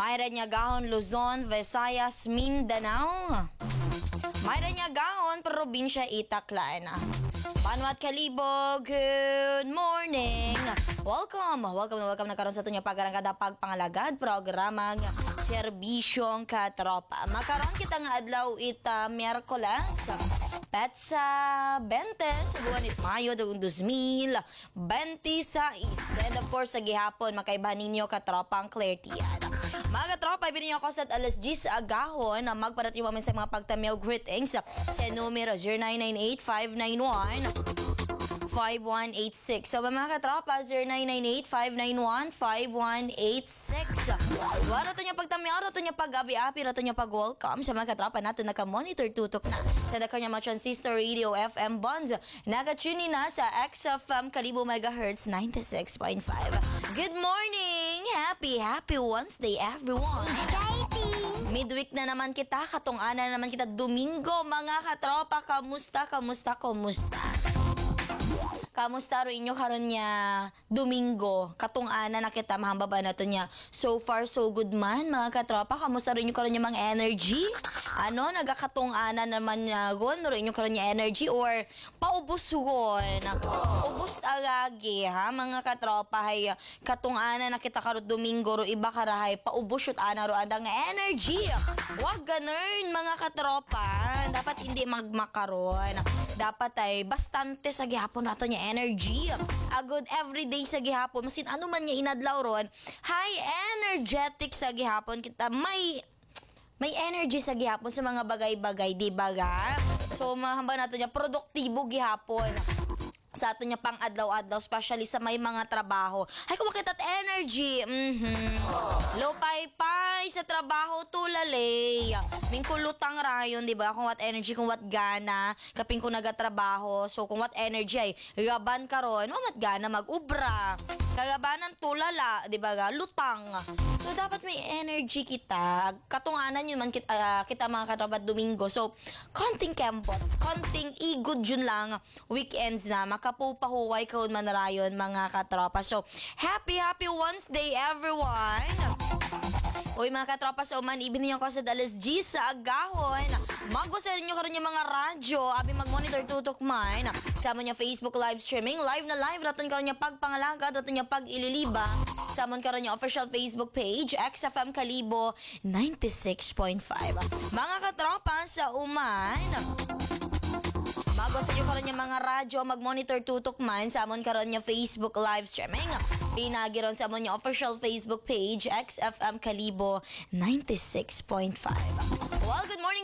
Mayranyagahon, Luzon, Visayas, Mindanao. Mayranyagahon, Probinsya Itaklan. Panuat Kalibo, good morning. Welcome na karon sa aton pagarangkada pagpangalagad programang serbisyong katropa. Makaron kita nga adlaw ita Miyerkules, petsa 20 sa buwan it Mayo 2026. And of course sa gihapon makaibahan ninyo katropang Claretian. Mga katropa, ibigin niyo ako sa alas 10 agahon na magpadating mo sa mga pagtamiyaw greetings sa numero 0998-591-5186. So mga katropa, 0998-591-5186. Rato niya pagtamiyaw, rato niya pag-abi-api, rato niya pag-welcome sa mga katropa natin naka-monitor tutok na sa dako niya mga transistor radio FM bonds. Naka-tune na sa XFM Kalibo MHz 96.5. Good morning! Happy Wednesday, everyone! Exciting! Midweek na naman kita, katungana naman kita Domingo, mga katropa. Kamusta? Kamusta ro inyo karon niya Domingo? Katungana na kita mahambaba na to niya. So far so good man mga katropa. Kamusta ro inyo karon niya mga energy? Ano nagakatungana naman gon ro inyo karon niya energy or paubos gon? Ubos agagi ha mga katropa hay katungana na kita karon Domingo ro iba karahay paubos yut ana ro andang energy. Wag ganern mga katropa. Dapat hindi magmakaron. Dapat ay bastante sa gihapon nato niya energy. A good everyday sa gihapon. Masin ano man niya inadlaw ron. High energetic sa gihapon. Kita may energy sa gihapon sa mga bagay-bagay. Di ba ga? So mahamba nato niya produktibo gihapon. Sa ato niya pang adlaw-adlaw, especially sa may mga trabaho. Ay, kung makita energy. Low pay sa trabaho tulalay. Mingkulutang rayon, di ba? Kung what energy, kung what gana. Kaping ko nagatrabaho. So, kung what energy ay gaban karon, mat gana mag-ubra. Kagabanan tulala, di ba? Lutang. So, dapat may energy kita. Katunganan yun man kita mga katrabat Domingo. So, konting kempot, konting igod yun lang. Weekends na, makapupahuway kaun man rayon mga katropa. So, happy Wednesday everyone! Uy mga katropa, sa uman, ibin niyo ko sa alas 10 sa agahon. Magwasan niyo karon yung mga radyo, abi mag-monitor tutok man. Sa niya Facebook live streaming, live raton karon niya pagpangalaga, raton niya pag-ililiba. Sa karon niya official Facebook page, XFM Kalibo 96.5. Mga katropa, sa uman, magwasan nyo karon yung mga radyo, mag-monitor tutok man sa amon karon yung Facebook live streaming. Pinagiron sa amon yung official Facebook page, XFM Kalibo 96.5. Well, good morning!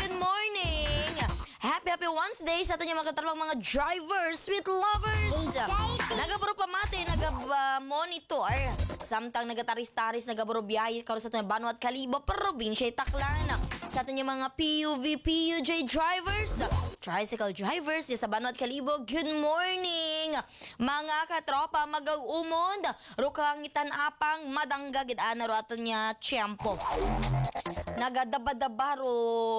Happy Wednesday sa ato yung mga katarabang mga drivers, sweet lovers! Exciting! Nagaburo pamati, nagab-monitor. Samtang nagataris-taris, nagaburo biyahe karon sa ato yung Banuat Kalibo, Probinsya Itaklan. Sa ato yung mga PUV, PUJ drivers, tricycle drivers, yung sa Banuat Kalibo, good morning! Mga katropa, mag-umod, rukangitan apang, madanggagid anaro ato niya tiyempo. Nagadaba-dabaro,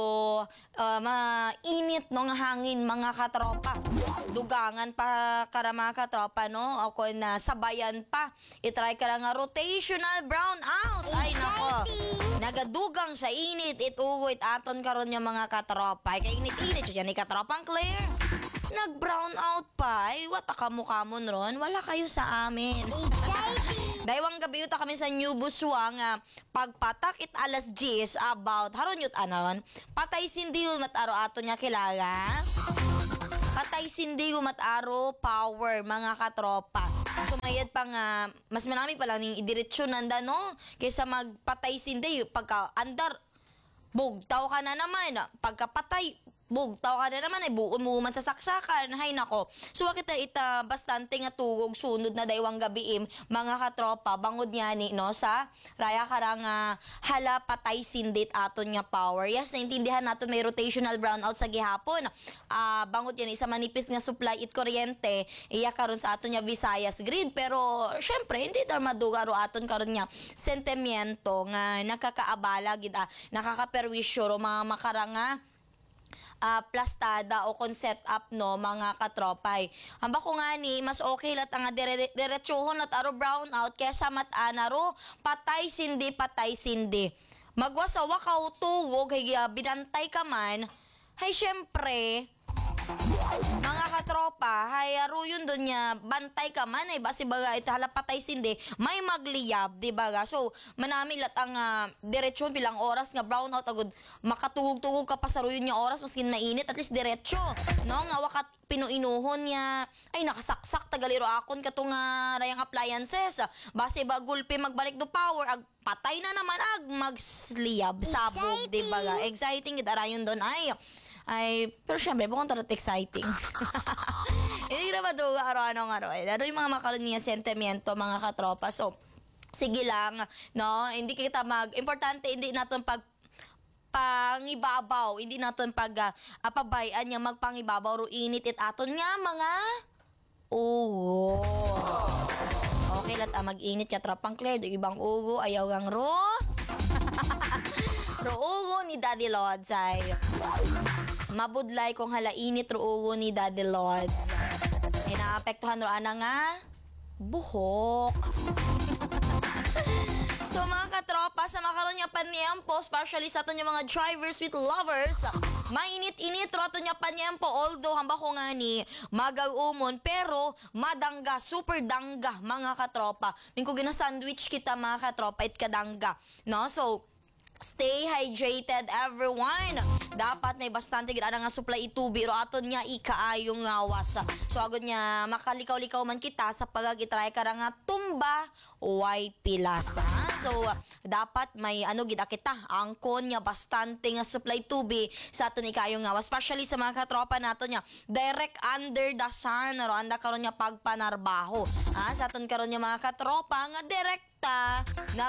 mainit no nga hangin mga katropa. Dugangan pa kara mga katropa no. Ako na sabayan pa. I-try ka lang nga rotational brown out. Ay nako. Nagadugang sa init. Ituwit aton karon yung mga katropa. Kaya init-init siya ni katropang Claire. Nag-brown out pa. Ay, wata kamukhamon ron. Wala kayo sa amin. Exciting! Daywang gabi uta kami sa New Buswa nga pagpatak it alas 10 about haron yut anon. Patay sindi yun mataro ato niya kilala. Patay sindi yun mataro power mga katropa. Sumayad pa nga mas marami pa lang ning idiretsyon nanda no. Kaysa magpatay sindi pagka andar bugtaw ka na naman. Pagkapatay bugtaw ka na naman ay buon mo man sa saksakan. Hay nako. So kita ita bastante nga tugog sunod na daywang gabi mga katropa bangod niya ni no sa raya karang hala patay sindit aton nga power. Yes, naintindihan nato may rotational brownout sa gihapon. Bangod yan isa manipis nga supply it kuryente iya karon sa aton nga Visayas grid pero syempre hindi dar madugaro aton karon nga sentimiento nga nakakaabala gid nakakaperwisyo ro mga makaranga plastada o kon set up no mga katropay. Hamba ko nga ni mas okay lat nga diretsuhon at aro brown out kesa mat-ana ro patay sindi. Magwasawa ka tuwog hay binantay ka man. Hay syempre mga katropa, hay aro yun doon niya, bantay ka man basi baga italapatay sindi, may magliyab, di ba ga? So, manami lat ang diretsyon bilang oras nga brown out agud, makatugog-tugog ka pa sa ruyon niya oras, maskin mainit, at least diretsyo, no? Nga wakat pinuinuhon niya, ay nakasaksak, tagaliro akon katong rayang appliances, basi ba gulpi magbalik do power, ag patay na naman ag magsliyab, sabog, di ba ga? Exciting, itarayon doon pero syempre, bukong tarot exciting. Hindi na ba ito araw-araw? Ano yung mga makaroon niya sentimiento, mga katropa? So, sige lang, no? Hindi kita importante, hindi natin pangibabaw, hindi natin pabayaan niya magpangibabaw, ro init it aton nga, mga ugo. Okay, mag-init ka, tropang Claire, do ibang ugo, ayaw gang ro. Ro ugo ni Daddy Lods ay mabudlay kung halainit ruugo ni Daddy Lods. Ay naapektuhan roana nga buhok. So mga katropa, sa makaroon niya panyempo, especially sa ato niya mga drivers with lovers, mainit-init roto niya panyempo, although hamba ko nga ni magag-umon, pero madangga, super dangga mga katropa. Ningko gina-sandwich kita mga katropa, it kadangga. No? So, stay hydrated, everyone. Dapat may bastante gid nga supply itubi ro aton nga ikaayong ngawas. So agud niya makalikaw-likaw man kita sa pagagitry ka nga tumba way pilasa. So dapat may gid kita angkon nga bastante nga supply tubi sa aton ikaayong ngawas, especially sa mga katropa nato nya direct under the sun ro anda karon nya pagpanarbaho. Sa aton karon nya mga katropa nga direkta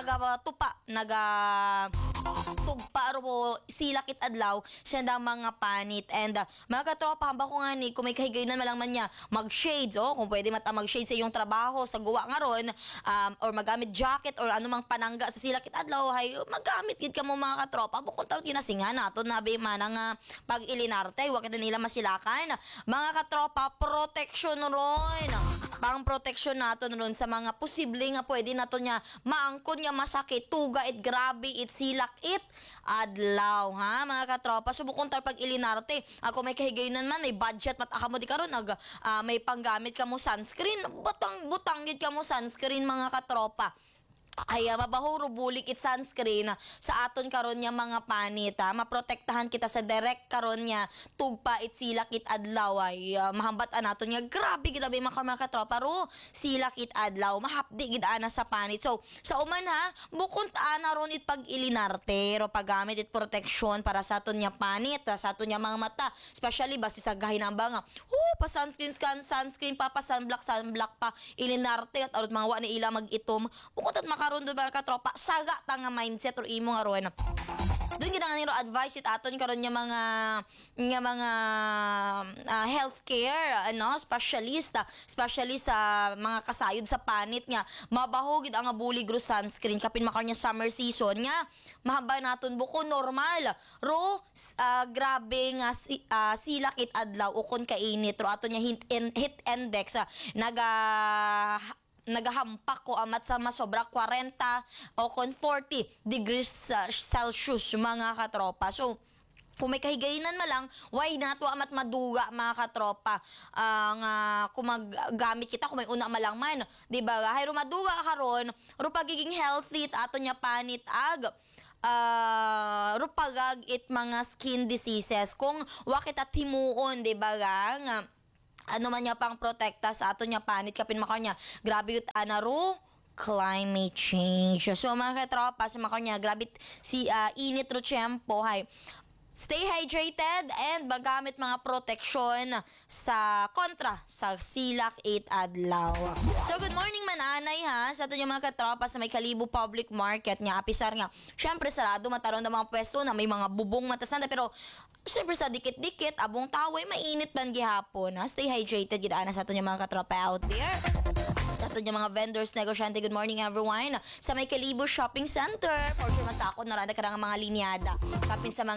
tugpa ro silakit adlaw siya ang mga panit. And mga katropa, hamba ko nga ni kung may kahigayunan malang man niya mag-shades, kung pwede mag-shades sa iyong trabaho sa guwa nga ron, or magamit jacket or anumang panangga sa silakit adlaw, hay magamit gid ka mo mga katropa. Bukod taro tinasingan nato nabi man nga pag ilinarte wa kita nila masilakan. Mga katropa, protection ron, pang protection nato ron sa mga posible nga pwede nato niya maangkon nga masakit, tuga it grabe it silak it adlaw, ha mga katropa. Subukon tar pag ilinarte, ako may kahigayunan man, may budget mataka mo di karon may panggamit ka mo sunscreen, butang gid ka mo sunscreen mga katropa. Ay mabahuro bulik it sunscreen sa aton karon nya mga panit, maprotektahan kita sa direct karon nya tugpa it silak it adlaw ay mahambat naton nga grabe mga katropa ro silak it adlaw mahapdi gid ana sa panit. So sa uman bukod ana ron it pag ilinarte ro paggamit it protection para sa aton nya panit, sa aton nya mga mata, especially basi sa gahinamba nga pa sunscreen pa sunblock pa ilinarte at arot mga wa ni ila mag-itom. Bukod at karon do mga katropa saga ta nga mindset or imo nga ron doon gid niro advice it aton karon nga mga healthcare specialist sa mga kasayod sa panit nga mabaho gid ang bulig ro sunscreen kapin makaron nya summer season nga mahaba naton buko normal ro grabe nga silak it adlaw ukon kainit ro aton nya heat index nagahampak ko amat sa masobra 40 o kon 40 degrees Celsius mga katropa. So kung may kahigayunan malang, why nato amat maduga mga katropa nga kung maggamit kita kung may una malang man, di ba? Hayro maduga karon, ro pagiging healthy ato nya panit rupagag it mga skin diseases kung wakit at himuon, di ba nga ano man niya pang protekta sa ato niya panit kapin makaw niya grabe yut ro climate change. So mga katropa sa makaw niya grabe init ro tiyempo hay stay hydrated and magamit mga protection sa kontra sa silak 8 adlaw. So good morning mananay sa ato yung mga katropa sa may Kalibo Public Market nga apisar nga. Syempre sarado mataron na mga pwesto na may mga bubong matasanda pero syempre sa dikit-dikit abong taway mainit man gihapon. Stay hydrated gid ana sa ato yung mga katropa out there. Sa ato yung mga vendors, negosyante, good morning everyone. Sa may Kalibo Shopping Center, for sure masakot na rada ka mga linyada. Kapin sa mga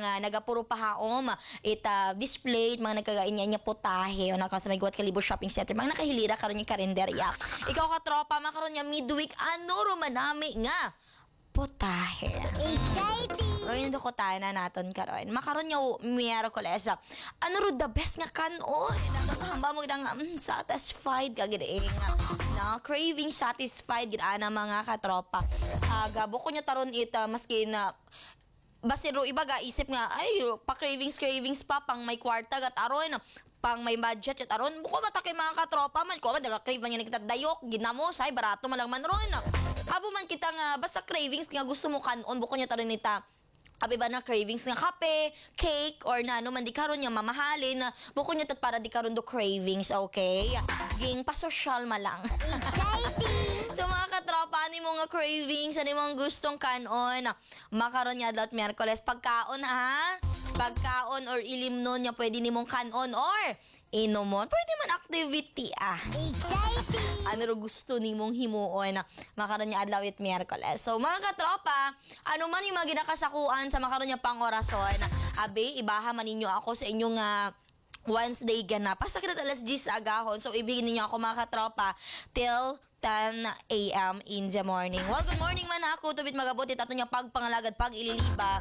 puro pahaom, ita display, mga nagkagainya niya putahe, o sa may Guat Kalibo Shopping Center, mga nakahilira karon yung karinderya. Ikaw katropa, makaroon niya midweek, ano rumanami nga? Putahe. Exciting! O yung dukotana naton karon. Makaroon niya miyerkules. Ano ro the best nga kanon? Natutamba mo nga satisfied ka gid na craving satisfied gid ana mga katropa. Gabo ko niya taron ita maski na basi ro iba ga isip nga ay pa cravings pa pang may kwarta gat aron pang may budget gat aron buko matakay mga katropa man ko daga crave man kita dayok ginamo say barato man lang man ron. Abo man kita nga basta cravings nga gusto mo kanon buko niya taron nita abi ba na cravings nga kape, cake, or na ano man di karon niya mamahalin na buko niya tat para di karon do cravings, okay? Ging pa-social ma lang. Exciting! So mga katropa, ano mo nga cravings, ano mong gustong kanon? Makaroon niya dot Miyerkules pagkaon ha? Pagkaon or ilimnon niya pwede nimong kanon or inomon. Pwede man activity Exciting! Ano ro gusto nimong himuon makaroon niya adlaw it Miyerkules. So mga katropa, ano man yung mga ginakasakuan sa makaroon niya pang orason, abe ibaha man ninyo ako sa inyong Wednesday ganap. Basta kita alas 10 agahon. So ibigin niyo ako mga katropa till 10 a.m. in the morning. Well, good morning man ako. Tubit magabuti tato niya pagpangalagad pag ililiba.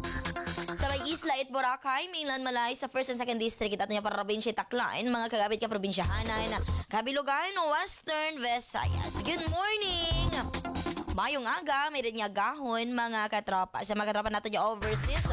Sa may Isla at Boracay, mainland Malay, sa 1st and 2nd District, ato niya para probinsya Tacloban, mga kagabit ka probinsyahanan, Kabilugan, Western Visayas. Good morning! Mayong aga, may rin niya gahon, mga katropa. Sa mga katropa nato niya overseas,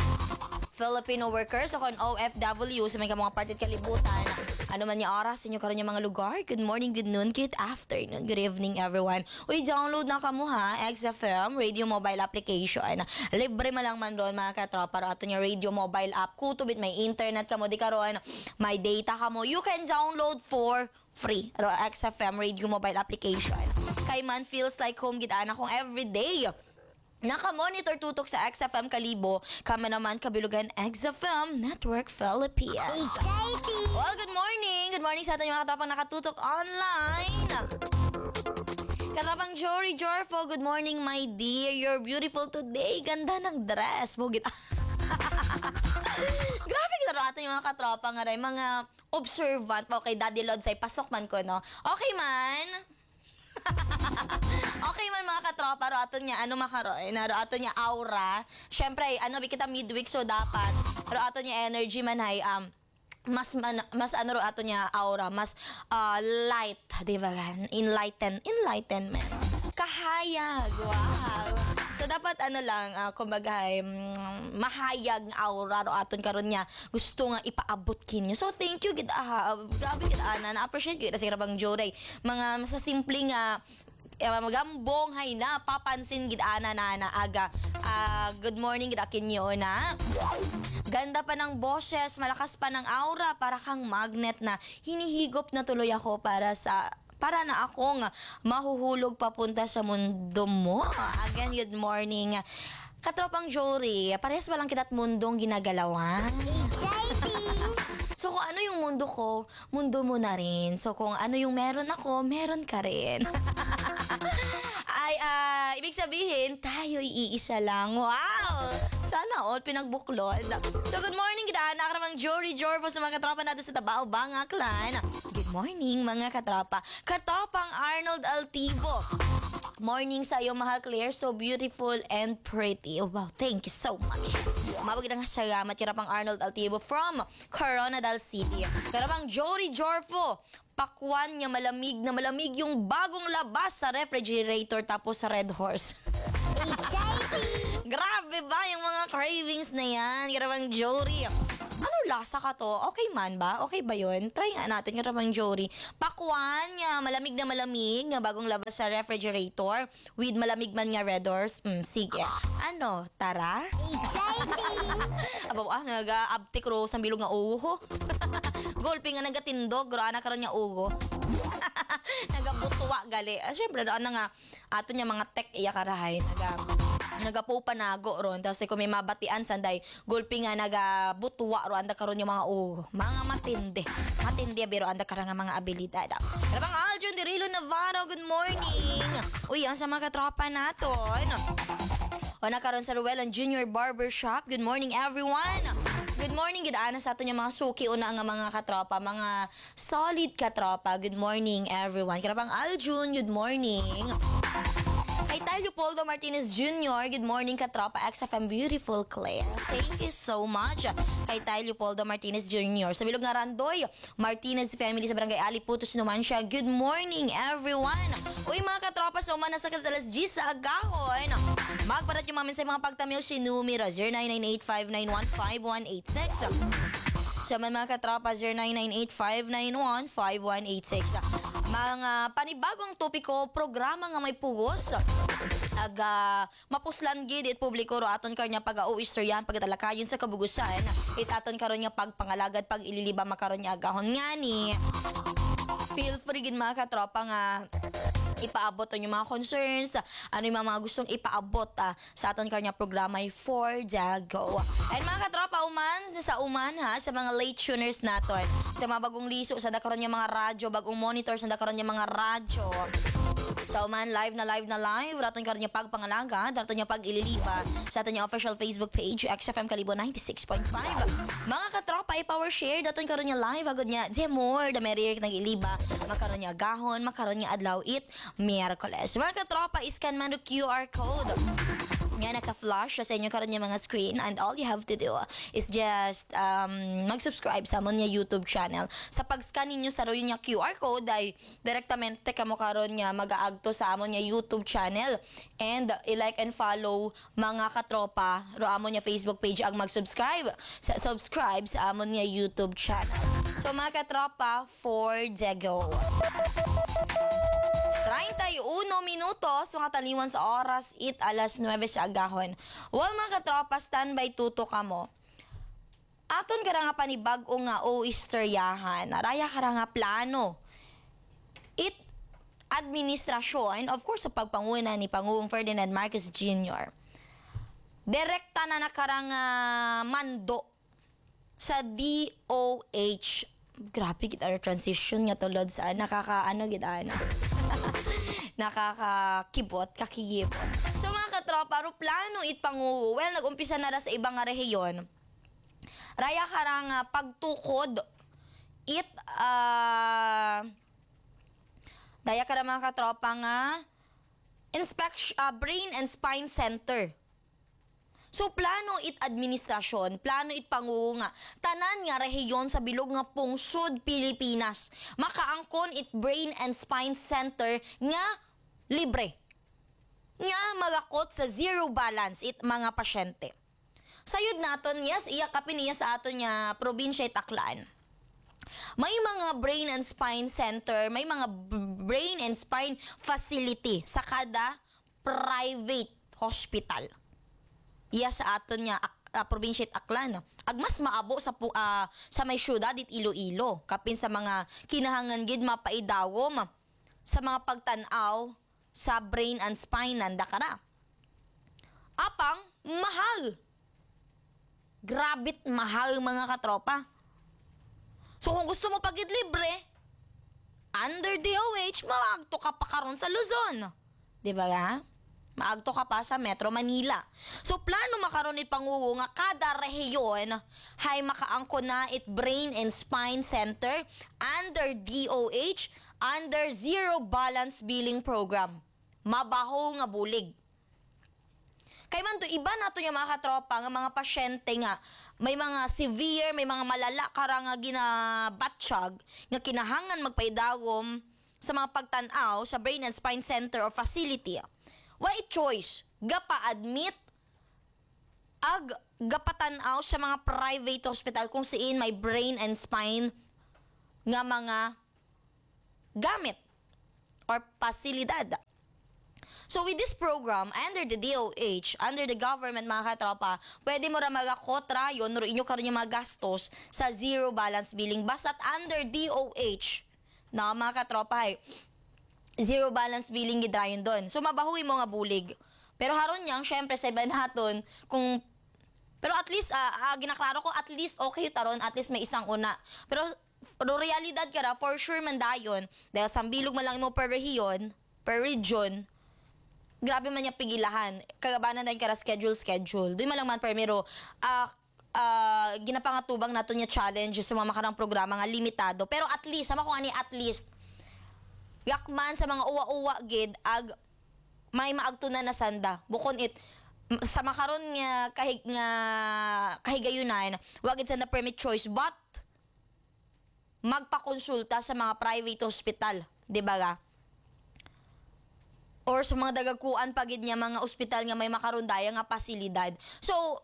Filipino workers o kon OFW sa may mga partit kalibutan. Ano man yung oras sa inyo karon yung mga lugar. Good morning, good noon, good afternoon, good evening everyone. Uy, download na kamo ha, XFM Radio Mobile Application. Libre man lang man doon mga katropa. Para ato yung Radio Mobile app. Kutubit may internet kamo di karon, may data kamo. You can download for free. XFM Radio Mobile Application. Kay man feels like home gidaan akong everyday. Naka-monitor tutok sa XFM Kalibo, kama naman Kabilugan XFM Network Philippines. Exciting! Well, good morning! Good morning sa atin yung mga katapang nakatutok online. Katapang Jory Jorfo, good morning my dear. You're beautiful today. Ganda ng dress. Bugit. Grabe kita ro atin yung mga katropa nga rin. Mga observant. Okay, Daddy Lod say pasok man ko, no? Okay man. Okay man mga katropa, ro ato niya ano makaroon, ro ato niya aura. Syempre, ano kita midweek so dapat ro ato niya energy man hay mas ano ro ato niya aura, mas light, di ba gan? Enlightenment. Kahayag. Wow. So dapat ano lang, kumbaga mahayag aura ro aton karon niya gusto nga ipaabot kinyo. So thank you gid grabe gid na appreciate gid sa Rabang Joray. Mga sa simple nga magambong hay na papansin gid na aga. Good morning gid akinyo na. Ganda pa ng boses, malakas pa ng aura, para kang magnet na hinihigop na tuloy ako para na akong mahuhulog papunta sa mundo mo. Again, good morning. Katropang Jory, parehas pa lang kita't mundong ginagalawan. Exciting! So kung ano yung mundo ko, mundo mo na rin. So kung ano yung meron ako, meron ka rin. Ay, ibig sabihin, tayo'y iisa lang. Wow! Sana all pinagbuklod. So good morning, gidaan namang Jory Jorbo sa mga katropa natin sa Tabao, Bangaklan. Good morning, mga katropa. Katropang Arnold Altivo. Morning sa iyo, mahal Claire. So beautiful and pretty. Oh, wow, thank you so much. Mabagid nga salamat. Kirapang Arnold Altivo from Coronadal City. Kirapang Jory Jorfo. Pakwan niya malamig na malamig yung bagong labas sa refrigerator tapos sa Red Horse. Exciting! Grabe ba yung mga cravings na yan? Kirapang Jory. Ano lasa ka to? Okay man ba? Okay ba yun? Try nga natin, Kirapang Jory. Pakwan niya malamig na malamig nga bagong labas sa refrigerator with malamig man nga Red Horse. Sige. Ano? Tara? Exciting! Abaw, naga-abtik ro sa bilog nga uho. Golpe nga nagatindog, ro anak karon niya ugo. Nagabutuwa gali. Syempre, doon na nga, ato niya mga tech iya karahay. Nagapupa nago ron. Tapos kung may mabatian sanday, golpe nga nagabutuwa ro anda karon yung mga ugo. Mga matindi. Matindi, pero anda karon nga mga abilidad. Pero bang Aljon Dirilo Navarro, good morning. Uy, ang sa mga katropa naton. O nakaroon sa Ruelan Junior Barbershop. Good morning, everyone! Good morning, good ana sa atin yung mga suki una nga mga katropa, mga solid katropa. Good morning, everyone. Karapang Aljun, good morning. Kay Tayo Leopoldo Martinez Jr., good morning katropa, XFM Beautiful Claire. Thank you so much. Kay Tayo Leopoldo Martinez Jr. Sa Bilog nga Randoy, Martinez family sa Barangay Aliputos naman siya. Good morning, everyone. Uy mga katropa, sa umanas na katalas G sa agahon. Magparat yung mamin sa mga pagtamil si numero 0998-591-5186. Sa mga katropa, 0998-591-5186. Mga panibagong topiko, programa nga may pugos. Mapuslan gid it publiko ro aton karnya pag-o istoryahan pagtalakayon sa kabugusan. It aton karon nga pagpangalagad pag ililiba makaron nya agahon ngani. Feel free gid mga katropa nga ipaabot ang yung mga concerns, ano yung mga gustong ipaabot sa aton kanya programa for the go. And mga katropa, sa mga late tuners naton, sa mga bagong liso, sa dakaroon yung mga radyo, bagong monitor, sa dakaroon yung mga radyo. Sa live na live, raton karon yung pagpangalaga, raton yung pag-ililiba sa aton yung official Facebook page, XFM Kalibo 96.5. Mga katropa, i-power share, raton karon yung live, agad niya, the more, the merrier nag-iliba, makaroon niya gahon, makaroon niya adlaw it, Miyerkules. Mga katropa, iscan man yung QR code. Nga naka-flash sa inyo karon yung mga screen and all you have to do is just mag-subscribe sa amon niya YouTube channel. Sa pag-scan ninyo sa royo niya QR code ay direktamente kamo karon niya mag-aagto sa amon niya YouTube channel and i-like and follow mga katropa ro amon niya Facebook page ang mag-subscribe sa amon niya YouTube channel. So mga katropa, for the go. 31 minutos mga taliwan sa oras it alas 9 sa agahon. Well mga katropa, standby tuto ka mo. Aton kara nga panibag-o nga o istoryahan. Raya kara nga plano. It administrasyon, of course sa pagpanguna ni Pangulong Ferdinand Marcos Jr. Direkta na nakarang mando sa DOH. Grabe kita transition nga tulad sa nakakaano gid nakakakibot, kakigibot. So mga katropa, plano it panguwo. Well, nag-umpisa na sa ibang nga rehiyon. Raya karang pagtukod it daya karang mga katropa nga Brain and Spine Center. So, plano it administrasyon, plano it pangunga, tanan nga rehiyon sa bilog nga pungsod Pilipinas. Makaangkon it Brain and Spine Center nga libre. Nga magakot sa zero balance it mga pasyente. Sayod naton, yes, iyakapin niya sa aton nga probinsya Tacloban. May mga Brain and Spine Center, may mga Brain and Spine Facility sa kada private hospital. Iya sa aton niya probinsya Aklan. Agmas maabo sa may syudad it Iloilo. Kapin sa mga kinahangan gid mapaidawom sa mga pagtan-aw sa Brain and Spine nanda kara. Apang mahal. Grabit mahal mga katropa. So kung gusto mo pagid libre, under DOH, maagto ka pa karon sa Luzon. Di ba ga? Maagto ka pa sa Metro Manila. So, plano makaroon it panguwo nga kada rehiyon hay makaangko na it Brain and Spine Center under DOH, under Zero Balance Billing Program. Mabaho nga bulig. Kay man to, iba na to yung mga katropa, nga mga pasyente nga, may mga severe, may mga malala kara nga ginabatsyag, nga kinahangan magpaidawom sa mga pagtanaw sa Brain and Spine Center or facility. Why choice? Gapa-admit ag gapatanaw sa mga private hospital kung siin may brain and spine nga mga gamit or pasilidad. So with this program, under the DOH, under the government mga katropa, pwede mo ra magakotra yun, ro inyo karon yung mga gastos sa zero balance billing. Basta't under DOH, na mga katropa ay zero balance billing gidrayon doon. So mabahuwi mo nga bulig. Pero haron yang syempre sa iba naton pero at least ginaklaro ko at least okay taron, at least may isang una. Pero realidad kara for sure man dayon dahil sambilog man lang mo per rehiyon, per region, grabe man niya pigilahan. Kagabanan dahil kara schedule. Doon man lang primero, ginapangatubang nato niya challenge sa mga makarang programa nga limitado. Pero at least, sama ko ani at least, yakman sa mga uwa-uwa gid ag may maagtunan na sanda. Bukon it, sa makaron nga kahigayunan, wagid sa na permit choice, but magpakonsulta sa mga private hospital, di ba ga? Or sa mga dagagkuan pagid niya mga ospital nga may makarundaya nga pasilidad. So,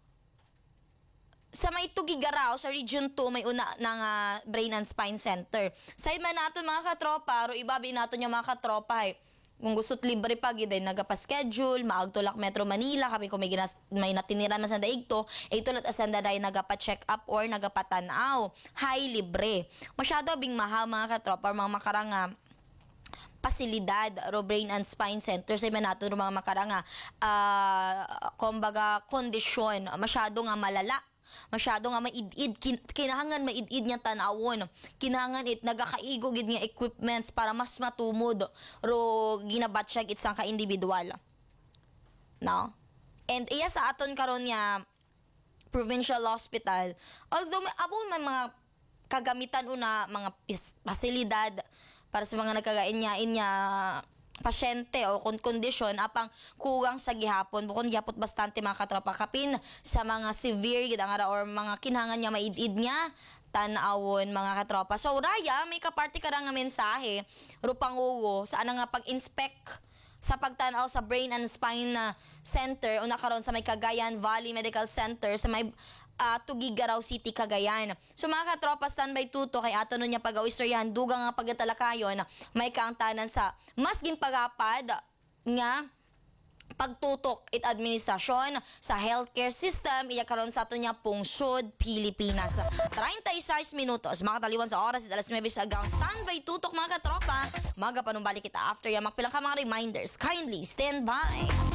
sa may Tugigaraw, sa Region 2, may una ng Brain and Spine Center. Sa iba nato mga katropa, ro ibabi nato niya mga katropa, kung gusto't libre pagid ay nagapa-schedule, maagtulak Metro Manila, kami kung may natinira na sa daigto, itulat asanda dahil nagapa-check up or nagapatanaw. Hay, libre. Masyado bing mahal mga katropa, mga makaranga pasilidad ro Brain and Spine Center sa iba nato mga makaranga kumbaga kondisyon masyado nga malala, masyado nga maidid, kinahangan maidid niya tanawon, kinahangan it nagakaigo gid nga equipments para mas matumod ro ginabatsyag it sang ka individual, no? And iya sa aton karon nga provincial hospital, although may abo man mga kagamitan una mga pasilidad para sa mga nagkagain niya pasyente o kondisyon apang kugang sa gihapon bukod gihapot bastante mga katropa kapin sa mga severe gid ang ara or mga kinahanglan niya maidid nga tan-awon mga katropa. So Raya, may kaparty ka nga mensahe rupanguwo sa nga pag-inspect sa pagtanaw sa Brain and Spine Center o nakaroon sa may Cagayan Valley Medical Center sa may Tugigaraw City, Cagayan. So mga katropa, standby tuto kay ato nun niya pag-awistoryahan dugang nga pagkatalakayon may kaangtanan sa mas ginpagapad nga pagtutok it administrasyon sa healthcare system iya karon sa ato niya pungsod Pilipinas. 36 minutos makataliwan sa oras at alas 9 sa agang standby tutok mga katropa. Magapanumbalik kita after ya magpilang ka mga reminders. Kindly stand by.